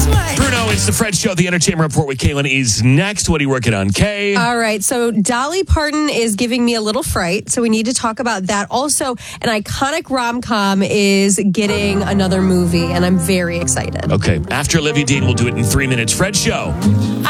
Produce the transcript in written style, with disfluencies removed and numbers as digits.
Bruno, it's the Fred Show. The Entertainment Report with Kaylin is next. What are you working on, Kay? All right. So Dolly Parton is giving me a little fright. So we need to talk about that. Also, an iconic rom-com is getting another movie, and I'm very excited. Okay. After Olivia Dean, we'll do it in 3 minutes. Fred Show.